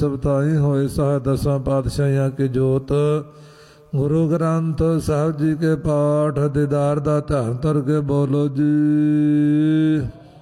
ਸਬਤਾਈ ਹੋਏ ਸਹ ਦਸਾਂ ਪਾਤਸ਼ਾਹੀਆਂ ਕੀ ਜੋਤ। ਗੁਰੂ ਗ੍ਰੰਥ ਸਾਹਿਬ ਜੀ ਕੇ ਪਾਠ ਦੀਦਾਰ ਦਾ ਧਿਆਨ ਧਰ ਕੇ ਬੋਲੋ ਜੀ।